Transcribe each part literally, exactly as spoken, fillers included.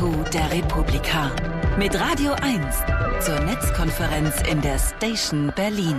Doku der Republika mit Radio eins zur Netzkonferenz in der Station Berlin.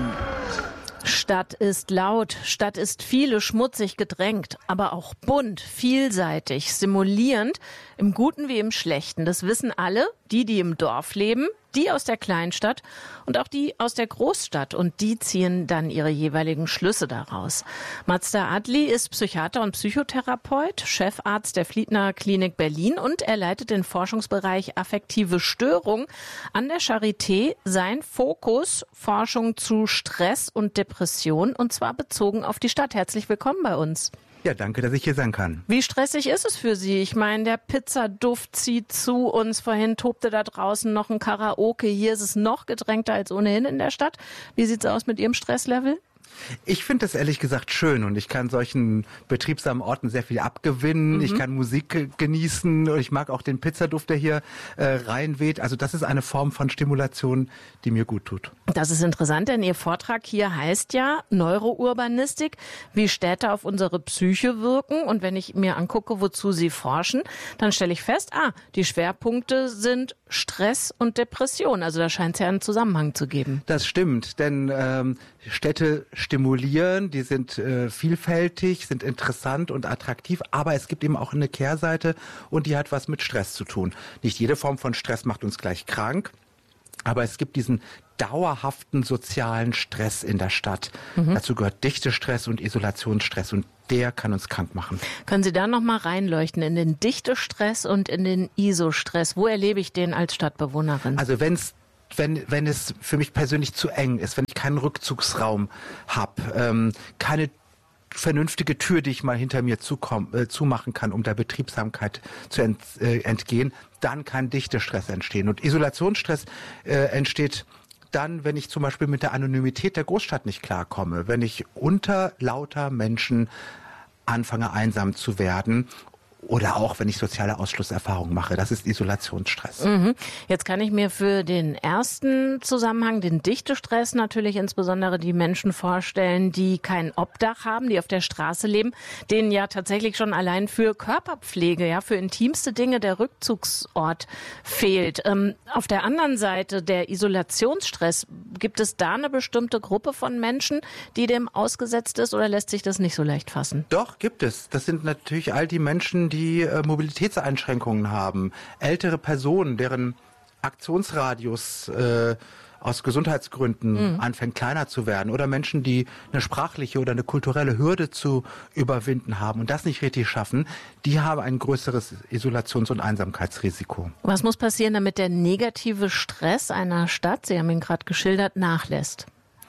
Stadt ist laut, Stadt ist viele schmutzig gedrängt, aber auch bunt, vielseitig, stimulierend, im Guten wie im Schlechten. Das wissen alle, die, die im Dorf leben, die aus der Kleinstadt und auch die aus der Großstadt. Und die ziehen dann ihre jeweiligen Schlüsse daraus. Mazda Adli ist Psychiater und Psychotherapeut, Chefarzt der Fliedner Klinik Berlin und er leitet den Forschungsbereich affektive Störung an der Charité. Sein Fokus, Forschung zu Stress und Depression, und zwar bezogen auf die Stadt. Herzlich willkommen bei uns. Ja, danke, dass ich hier sein kann. Wie stressig ist es für Sie? Ich meine, der Pizzaduft zieht zu uns. Vorhin tobte da draußen noch ein Karaoke. Hier ist es noch gedrängter als ohnehin in der Stadt. Wie sieht's aus mit Ihrem Stresslevel? Ich finde das ehrlich gesagt schön und ich kann solchen betriebsamen Orten sehr viel abgewinnen. Mhm. Ich kann Musik genießen und ich mag auch den Pizzaduft, der hier äh, reinweht. Also das ist eine Form von Stimulation, die mir gut tut. Das ist interessant, denn Ihr Vortrag hier heißt ja Neurourbanistik, wie Städte auf unsere Psyche wirken. Und wenn ich mir angucke, wozu Sie forschen, dann stelle ich fest, ah, die Schwerpunkte sind Stress und Depression. Also da scheint es ja einen Zusammenhang zu geben. Das stimmt, denn ähm, Städte stimulieren, die sind äh, vielfältig, sind interessant und attraktiv, aber es gibt eben auch eine Kehrseite und die hat was mit Stress zu tun. Nicht jede Form von Stress macht uns gleich krank, aber es gibt diesen dauerhaften sozialen Stress in der Stadt. Mhm. Dazu gehört Dichtestress und Isolationsstress und der kann uns krank machen. Können Sie da noch mal reinleuchten in den Dichtestress und in den Isostress? Wo erlebe ich den als Stadtbewohnerin? Also wenn's Wenn, wenn es für mich persönlich zu eng ist, wenn ich keinen Rückzugsraum habe, ähm, keine vernünftige Tür, die ich mal hinter mir zukomm, äh, zumachen kann, um der Betriebsamkeit zu ent, äh, entgehen, dann kann Dichtestress entstehen. Und Isolationsstress äh, entsteht dann, wenn ich zum Beispiel mit der Anonymität der Großstadt nicht klarkomme, wenn ich unter lauter Menschen anfange einsam zu werden. Oder auch, wenn ich soziale Ausschlusserfahrungen mache. Das ist Isolationsstress. Mhm. Jetzt kann ich mir für den ersten Zusammenhang, den Dichtestress, natürlich insbesondere die Menschen vorstellen, die kein Obdach haben, die auf der Straße leben, denen ja tatsächlich schon allein für Körperpflege, ja, für intimste Dinge der Rückzugsort fehlt. Ähm, auf der anderen Seite der Isolationsstress, gibt es da eine bestimmte Gruppe von Menschen, die dem ausgesetzt ist, oder lässt sich das nicht so leicht fassen? Doch, gibt es. Das sind natürlich all die Menschen, die die äh, Mobilitätseinschränkungen haben, ältere Personen, deren Aktionsradius äh, aus Gesundheitsgründen mhm. anfängt kleiner zu werden, oder Menschen, die eine sprachliche oder eine kulturelle Hürde zu überwinden haben und das nicht richtig schaffen, die haben ein größeres Isolations- und Einsamkeitsrisiko. Was muss passieren, damit der negative Stress einer Stadt, Sie haben ihn gerade geschildert, nachlässt?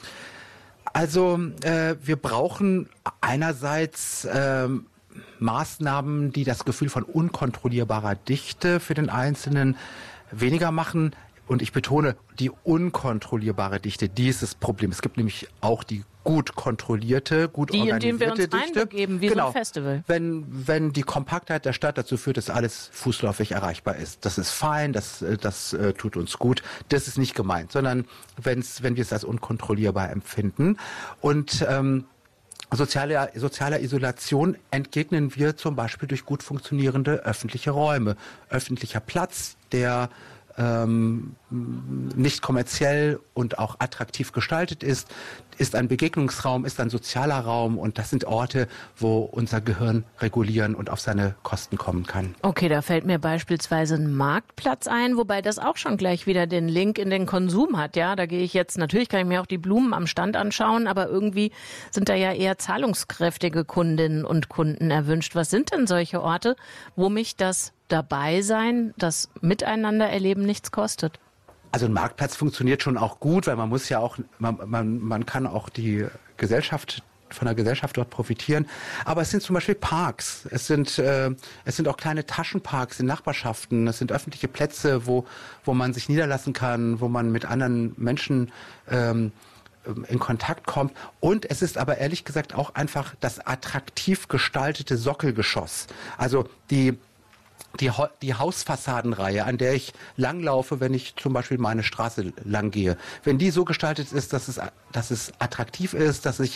Also äh, wir brauchen einerseits ähm, Maßnahmen, die das Gefühl von unkontrollierbarer Dichte für den Einzelnen weniger machen. Und ich betone, die unkontrollierbare Dichte, die ist das Problem. Es gibt nämlich auch die gut kontrollierte, gut die, organisierte indem wir uns Dichte. Einbegeben, wie genau. so ein Festival. Wenn, wenn die Kompaktheit der Stadt dazu führt, dass alles fußläufig erreichbar ist. Das ist fein, das, das äh, tut uns gut. Das ist nicht gemeint, sondern wenn's, wenn wir es als unkontrollierbar empfinden. Und ähm, Soziale, sozialer Isolation entgegnen wir zum Beispiel durch gut funktionierende öffentliche Räume. Öffentlicher Platz, der ähm, nicht kommerziell und auch attraktiv gestaltet ist, ist ein Begegnungsraum, ist ein sozialer Raum und das sind Orte, wo unser Gehirn regulieren und auf seine Kosten kommen kann. Okay, da fällt mir beispielsweise ein Marktplatz ein, wobei das auch schon gleich wieder den Link in den Konsum hat. Ja, da gehe ich jetzt, natürlich kann ich mir auch die Blumen am Stand anschauen, aber irgendwie sind da ja eher zahlungskräftige Kundinnen und Kunden erwünscht. Was sind denn solche Orte, wo mich das Dabeisein, das Miteinander erleben nichts kostet? Also ein Marktplatz funktioniert schon auch gut, weil man muss ja auch, man, man, man kann auch die Gesellschaft, von der Gesellschaft dort profitieren. Aber es sind zum Beispiel Parks, es sind, äh, es sind auch kleine Taschenparks in Nachbarschaften, es sind öffentliche Plätze, wo, wo man sich niederlassen kann, wo man mit anderen Menschen ähm, in Kontakt kommt. Und es ist aber ehrlich gesagt auch einfach das attraktiv gestaltete Sockelgeschoss. Also die Die, die Hausfassadenreihe, an der ich langlaufe, wenn ich zum Beispiel meine Straße lang gehe, wenn die so gestaltet ist, dass es, dass es attraktiv ist, dass ich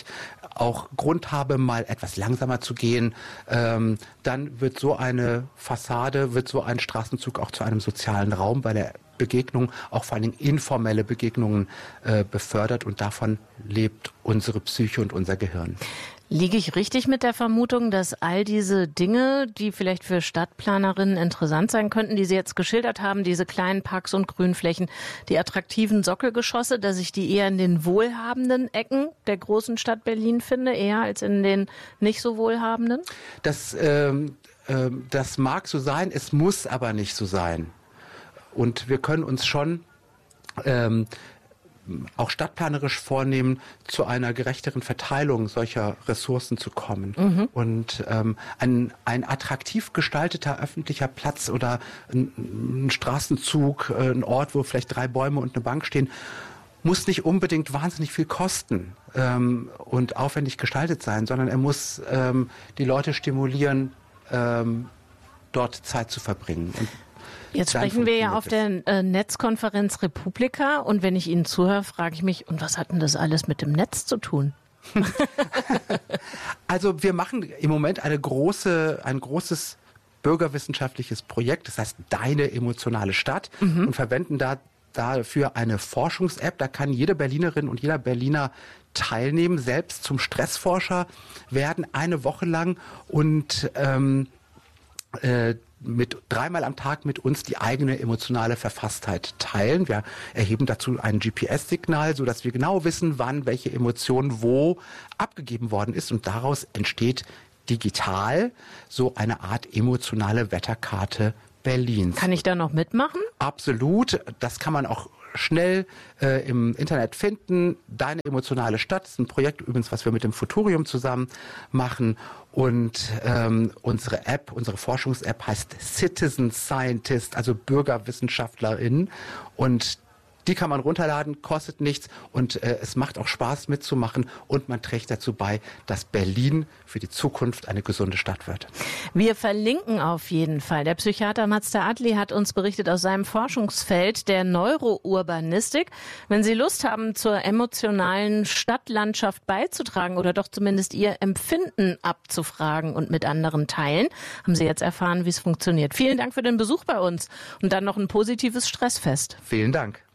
auch Grund habe, mal etwas langsamer zu gehen, ähm, dann wird so eine Fassade, wird so ein Straßenzug auch zu einem sozialen Raum, weil er Begegnungen, auch vor allen Dingen informelle Begegnungen äh, befördert und davon lebt unsere Psyche und unser Gehirn. Liege ich richtig mit der Vermutung, dass all diese Dinge, die vielleicht für Stadtplanerinnen interessant sein könnten, die Sie jetzt geschildert haben, diese kleinen Parks und Grünflächen, die attraktiven Sockelgeschosse, dass ich die eher in den wohlhabenden Ecken der großen Stadt Berlin finde, eher als in den nicht so wohlhabenden? Das, ähm, äh, das mag so sein, es muss aber nicht so sein. Und wir können uns schon ähm, auch stadtplanerisch vornehmen, zu einer gerechteren Verteilung solcher Ressourcen zu kommen. Mhm. Und ähm, ein, ein attraktiv gestalteter öffentlicher Platz oder ein, ein Straßenzug, ein Ort, wo vielleicht drei Bäume und eine Bank stehen, muss nicht unbedingt wahnsinnig viel kosten ähm, und aufwendig gestaltet sein, sondern er muss ähm, die Leute stimulieren, ähm, dort Zeit zu verbringen. Und jetzt sprechen wir ja auf der äh, Netzkonferenz Republika und wenn ich Ihnen zuhöre, frage ich mich, und was hat denn das alles mit dem Netz zu tun? Also wir machen im Moment eine große, ein großes bürgerwissenschaftliches Projekt, das heißt Deine emotionale Stadt, mhm. und verwenden da dafür eine Forschungs-App. Da kann jede Berlinerin und jeder Berliner teilnehmen, selbst zum Stressforscher werden eine Woche lang und ähm, äh, mit dreimal am Tag mit uns die eigene emotionale Verfasstheit teilen. Wir erheben dazu ein G P S-Signal, so dass wir genau wissen, wann welche Emotion wo abgegeben worden ist, und daraus entsteht digital so eine Art emotionale Wetterkarte Berlins. Kann ich da noch mitmachen? Absolut. Das kann man auch schnell äh, im Internet finden. Deine emotionale Stadt ist ein Projekt übrigens, was wir mit dem Futurium zusammen machen. Und ähm, unsere App, unsere Forschungs-App heißt Citizen Scientist, also Bürgerwissenschaftlerin. Und die kann man runterladen, kostet nichts und äh, es macht auch Spaß mitzumachen und man trägt dazu bei, dass Berlin für die Zukunft eine gesunde Stadt wird. Wir verlinken auf jeden Fall. Der Psychiater Mazda Adli hat uns berichtet aus seinem Forschungsfeld der Neurourbanistik. Wenn Sie Lust haben, zur emotionalen Stadtlandschaft beizutragen oder doch zumindest Ihr Empfinden abzufragen und mit anderen teilen, haben Sie jetzt erfahren, wie es funktioniert. Vielen Dank für den Besuch bei uns und dann noch ein positives Stressfest. Vielen Dank.